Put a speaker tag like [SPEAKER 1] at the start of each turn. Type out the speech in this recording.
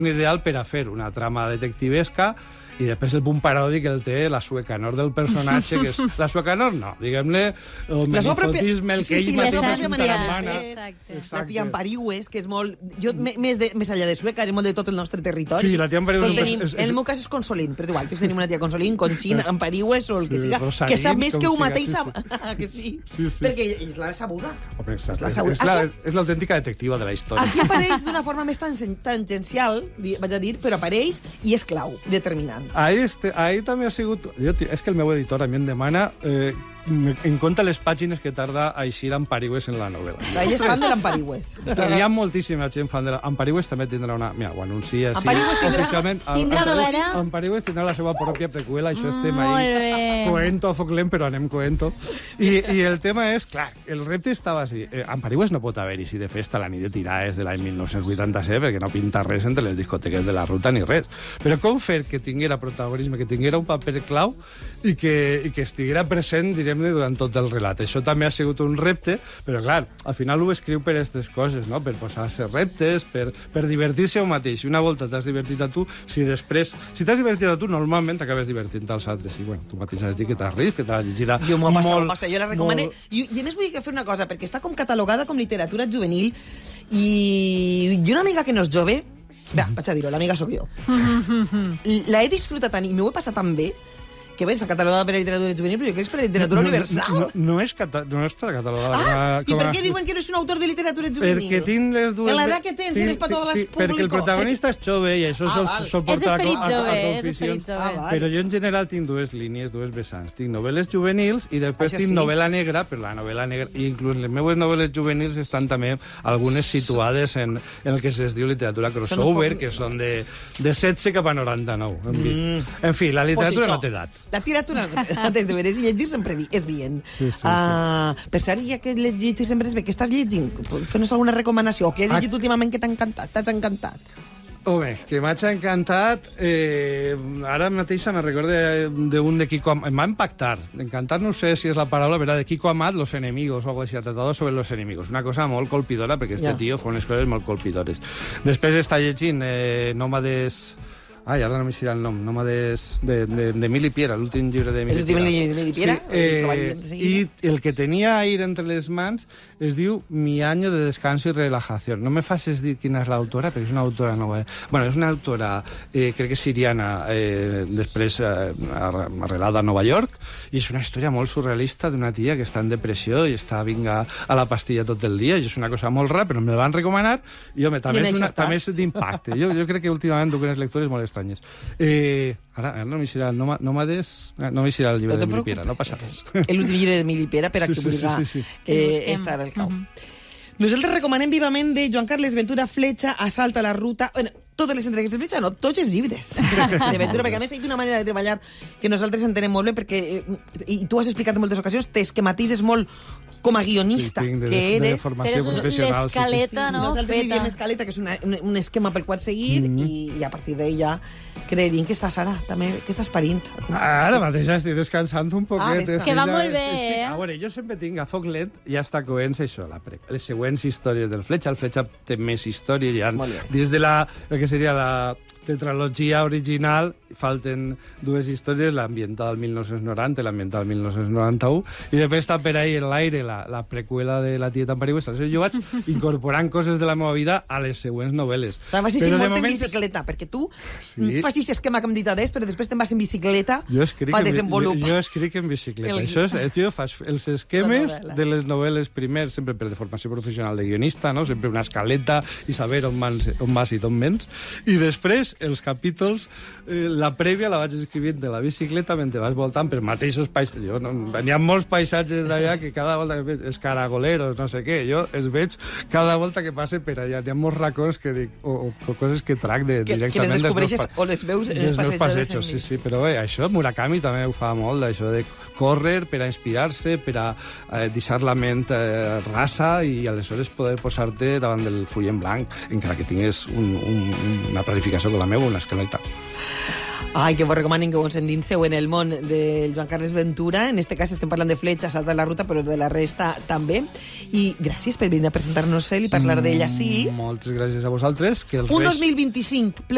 [SPEAKER 1] ideal per a fer una trama detectivesca i després el punt paròdic el té la suecanor del personatge, que és... La suecanor no, diguem-ne, el menifotisme, el que ell mateix
[SPEAKER 2] demana. La tia Amparihues, que és molt... Jo, més enllà de sueca, és molt de tot el nostre territori.
[SPEAKER 1] Sí, la tia Amparihues...
[SPEAKER 2] En el meu cas és Consolín, però igual, tenim una tia Consolín, Conxín, Amparihues o el que siga, que sap més que ho mateix, que sí, perquè és la sabuda.
[SPEAKER 1] És l'autèntica detectiva de la història.
[SPEAKER 2] Així apareix d'una forma més tangencial, vaig a dir, però apareix i és clau, determinant.
[SPEAKER 1] Ahir també ha sigut... És que el meu editor a mi em demana en compte les pàgines que tarda a eixir Amparihues en la novel·la.
[SPEAKER 2] Ell és fan de l'Amparihues.
[SPEAKER 1] Hi ha moltíssima gent fan de l'Amparihues, també tindrà una... Mira, ho anuncia així.
[SPEAKER 3] Tindrà novel·la?
[SPEAKER 1] Amparihues tindrà la seva pròpia preqüela, això estem ahí. Coento, foc lent, però anem coento. I el tema és, clar, el repte estava així. Amparihues no pot haver-hi si de festa la nit de tirades de l'any 1987, perquè no pinta res entre les discoteques de la ruta ni res. Però com fer que tinguera protagonisme, que tinguera un paper clau i que estiguera present, diguem-ne, durant tot el relat. Això també ha sigut un repte, però clar, al final ho escriu per aquestes coses, no? Per posar-se reptes, per divertir-se a un mateix. I una volta t'has divertit a tu, si t'has divertit a tu, normalment t'acabes divertint als altres. I bueno, tu mateix has dit que t'has risc, que t'has llegit molt...
[SPEAKER 2] Jo la recomano. I a més vull fer una cosa, perquè està com catalogada com literatura juvenil i una amiga que no és jove, vaig a dir-ho, l'amiga sóc jo. La he disfrutat tant i m'ho he passat tan bé que bé, està catalogada per a literatura juvenil, però jo crec que és per a literatura universal.
[SPEAKER 1] No està catalogada
[SPEAKER 2] i per què diuen que no és un autor de literatura juvenil?
[SPEAKER 1] Perquè tinc les dues...
[SPEAKER 2] En l'edat que tens, eres per totes les público.
[SPEAKER 1] Perquè el protagonista és jove i això sol portar a confusions. Però jo en general tinc dues línies, dues vessants. Tinc novel·les juvenils i després tinc novel·la negra, però la novel·la negra, i inclús les meves novel·les juvenils estan també algunes situades en el que es diu literatura crossover, que són de 16 cap a 99. En fi, la literatura no té edat.
[SPEAKER 2] La literatura, des de veres i llegir sempre és bien. Per cert, ja que llegir sempre és bé, què estàs llegint? Fes-nos alguna recomanació. O què has llegit últimament que t'ha encantat? T'has encantat?
[SPEAKER 1] Home, que m'haig encantat... Ara mateix me recordo d'un de Kiko Amat. Em va impactar. Encantar no sé si és la paraula, però de Kiko Amat, Los Enemigos, o algo així, tratado sobre los enemigos. Una cosa molt colpidora, perquè este tio fa unes coses molt colpidores. Després està llegint Nòmades... Ai, ara no m'hi el nom. Nòmades d'Emili Piera, l'últim llibre d'Emili Piera.
[SPEAKER 2] L'últim Piera?
[SPEAKER 1] Sí, i el que tenia ahir entre les mans es diu Mi año de descanso y relajación. No me facis dir quina és l'autora, perquè és una autora nova. Bueno, és una autora, crec que siriana, després arrelada a Nova York, i és una història molt surrealista d'una tia que està en depressió i està vinga a la pastilla tot el dia, i és una cosa molt rara, però me la van recomanar, i home, també és d'impacte. Jo crec que últimament duc unes lectures molt estranyes. Ara no m'hi serà no m'hi serà el llibre d'Emili Piera, no passa res.
[SPEAKER 2] L'últim llibre d'Emili Piera per a que vulga estar al cau. Nosaltres recomanem vivament de Joan Carles Ventura Fletxa, Assalta la ruta... Bueno, totes les entregues de Fletxa, no, tots els llibres de Ventura, perquè a més hi ha una manera de treballar que nosaltres entenem molt bé, perquè, i tu has explicat en moltes ocasions, te esquematitzes molt com a guionista que eres.
[SPEAKER 3] L'escaleta, no?
[SPEAKER 2] Nosaltres li diem escaleta, que és un esquema per qual seguir, i a partir d'ella creiem que estàs ara, també, que estàs parint.
[SPEAKER 1] Ara mateix estic descansant un poquet.
[SPEAKER 3] Que va molt bé,
[SPEAKER 1] A veure, jo sempre tinc a foc lent, ja està coent això, les següents històries del Fletxa. El Fletxa té més històries, ja dins de el que seria la tetralogia original, falten dues històries, l'ambientada del 1990 i l'ambientada del 1991, i després està per ahí en l'aire la preqüela de La tieta Amparihues. Jo vaig incorporant coses de la meva vida a les següents novel·les.
[SPEAKER 2] O sigui, vas molt en bicicleta, perquè tu fas aquest esquema que hem dit adés, però després te'n vas en bicicleta per desenvolupar.
[SPEAKER 1] Jo escric en bicicleta. Això és, jo faig els esquemes de les novel·les primers, sempre per de formació professional de guionista, no? Sempre una escaleta i saber on vas i on vens. I després, els capítols, la prèvia la vaig escrivint de la bicicleta mentre vas voltant per mateixos paisatges. N'hi ha molts paisatges d'allà que cada volta que veig escaragoleros, no sé què, jo els veig cada volta que passe per allà. N'hi ha molts racons que dic, o coses que trac directament
[SPEAKER 2] que les descobreixes o les veus en els passejos.
[SPEAKER 1] Sí, però bé, això Murakami també ho fa molt, això de córrer per a inspirar-se, per a deixar la ment rasa i aleshores poder posar-te davant del full en blanc, encara que tingués una planificació com la meva, una escaleta.
[SPEAKER 2] Ai, que vos recomanin que vos endinseu en el món del Joan Carles Ventura. En este cas estem parlant de Fletxa, Assalta la ruta, però de la resta també. I gràcies per venir a presentar-nos-el i parlar d'ell així.
[SPEAKER 1] Moltes gràcies a vosaltres.
[SPEAKER 2] Un 2025 ple